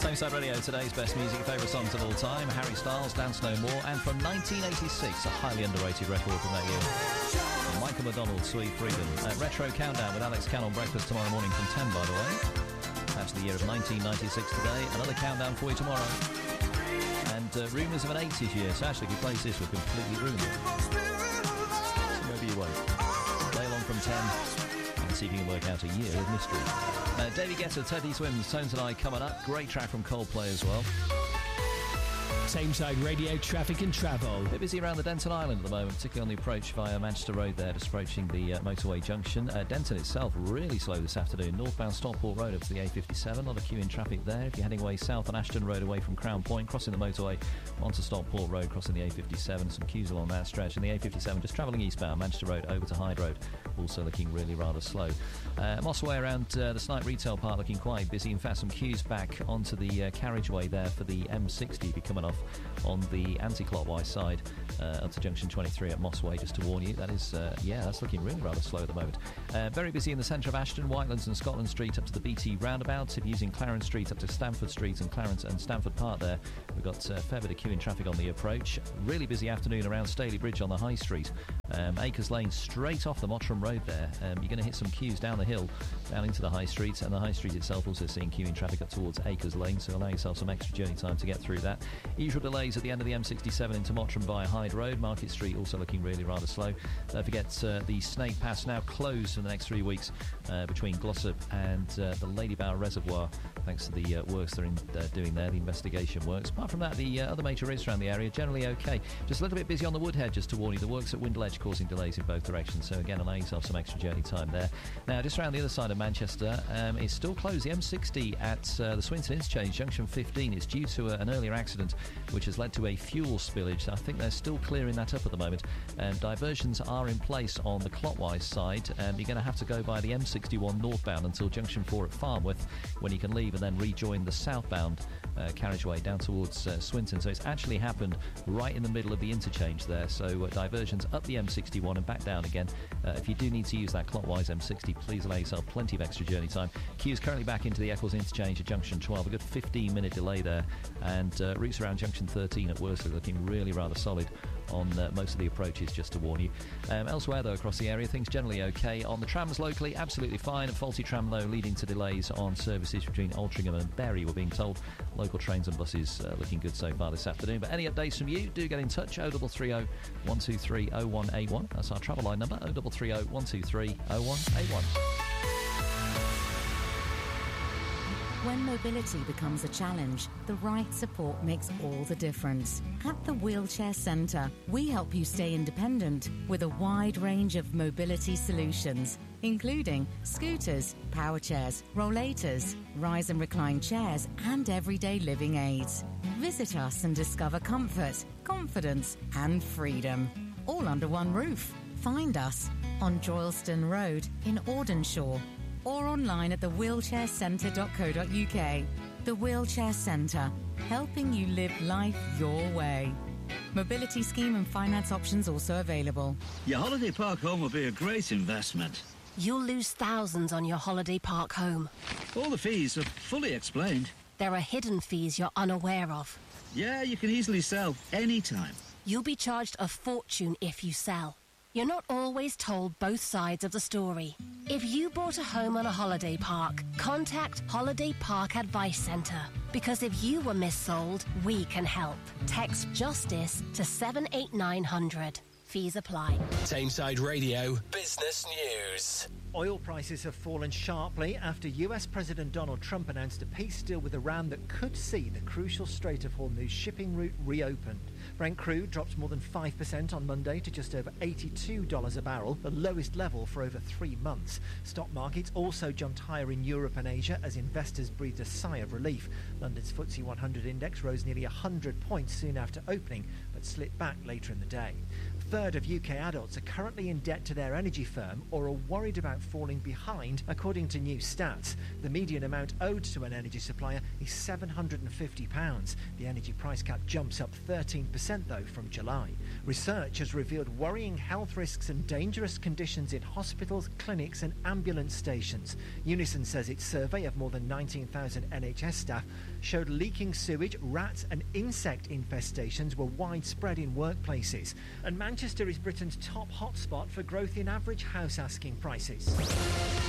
Tameside Radio, today's best music, favourite songs of all time. Harry Styles, Dance No More, and from 1986, a highly underrated record from that year. And Michael McDonald, Sweet Freedom. Retro Countdown with Alex Cannon breakfast tomorrow morning from 10, by the way. That's the year of 1996 today. Another countdown for you tomorrow. And rumours of an 80s year. So actually, if you place this, we're completely rumored. So maybe you won't. Play along from 10 and see if you can work out a year of mystery. David Guetta, Teddy Swims, Tones and I coming up. Great track from Coldplay as well. Tameside Radio traffic and travel. A bit busy around the Denton Island at the moment, particularly on the approach via Manchester Road there, just approaching the motorway junction. Denton itself really slow this afternoon. Northbound Stockport Road up to the A57, not a queue in traffic there. If you're heading away south on Ashton Road away from Crown Point, crossing the motorway onto Stockport Road, crossing the A57, some queues along that stretch. And the A57 just travelling eastbound, Manchester Road over to Hyde Road, also looking really rather slow. Moss Way around the Snipe Retail Park looking quite busy. In fact, some queues back onto the carriageway there for the M60 if you're coming off on the anti-clockwise side up to junction 23 at Moss Way, just to warn you. That is, that's looking really rather slow at the moment. Very busy in the centre of Ashton, Whitelands and Scotland Street up to the BT roundabout. If you're using Clarence Street up to Stamford Street and Clarence and Stamford Park there, we've got a fair bit of queuing traffic on the approach. Really busy afternoon around Staley Bridge on the High Street. Acres Lane straight off the Mottram Road there. You're going to hit some queues down the hill, down into the High Street, and the High Street itself also seeing queuing traffic up towards Acres Lane, so allow yourself some extra journey time to get through that. Usual delays at the end of the M67 into Mottram by Hyde Road. Market Street also looking really rather slow. Don't forget the Snake Pass now closed for the next 3 weeks between Glossop and the Ladybower Reservoir, thanks to the works they're doing there, the investigation works. Apart from that, the other major routes around the area generally okay. Just a little bit busy on the Woodhead, just to warn you. The works at Windle Edge causing delays in both directions, so again allow yourself some extra journey time there. Now just around the other side of Manchester, it's still closed. The M60 at the Swinton Interchange, junction 15, is due to an earlier accident which has led to a fuel spillage. I think they're still clearing that up at the moment. Diversions are in place on the clockwise side. You're going to have to go by the M61 northbound until junction 4 at Farnworth, when you can leave and then rejoin the southbound carriageway down towards Swinton. So it's actually happened right in the middle of the interchange there, so diversions up the M61 and back down again. If you do need to use that clockwise M60, please allow yourself plenty of extra journey time. Queues currently back into the Eccles interchange at junction 12, a good 15-minute delay there, and routes around junction 13 at Worsley looking really rather solid on most of the approaches, just to warn you. Elsewhere though across the area, things generally okay. On the trams locally, absolutely fine. A faulty tram though leading to delays on services between Altrincham and Bury, we're being told. Local trains and buses looking good so far this afternoon. But any updates from you, do get in touch. 0330 123 0181. That's our travel line number, 0330 123 0181. When mobility becomes a challenge, the right support makes all the difference. At the Wheelchair Centre, we help you stay independent with a wide range of mobility solutions, including scooters, power chairs, rollators, rise and recline chairs, and everyday living aids. Visit us and discover comfort, confidence, and freedom, all under one roof. Find us on Droylston Road in Audenshaw, or online at thewheelchaircentre.co.uk. The Wheelchair Centre, helping you live life your way. Mobility scheme and finance options also available. Your holiday park home will be a great investment. You'll lose thousands on your holiday park home. All the fees are fully explained. There are hidden fees you're unaware of. Yeah, you can easily sell anytime. You'll be charged a fortune if you sell. You're not always told both sides of the story. If you bought a home on a holiday park, contact Holiday Park Advice Centre. Because if you were missold, we can help. Text JUSTICE to 78900. Fees apply. Tameside Radio Business News. Oil prices have fallen sharply after US President Donald Trump announced a peace deal with Iran that could see the crucial Strait of Hormuz shipping route reopened. Brent crude dropped more than 5% on Monday to just over $82 a barrel, the lowest level for over 3 months. Stock markets also jumped higher in Europe and Asia as investors breathed a sigh of relief. London's FTSE 100 index rose nearly 100 points soon after opening, but slipped back later in the day. third of UK adults are currently in debt to their energy firm or are worried about falling behind, according to new stats. The median amount owed to an energy supplier is £750. The energy price cap jumps up 13% though from July. Research has revealed worrying health risks and dangerous conditions in hospitals, clinics and ambulance stations. Unison says its survey of more than 19,000 NHS staff showed leaking sewage, rats and insect infestations were widespread in workplaces. And Manchester is Britain's top hotspot for growth in average house asking prices.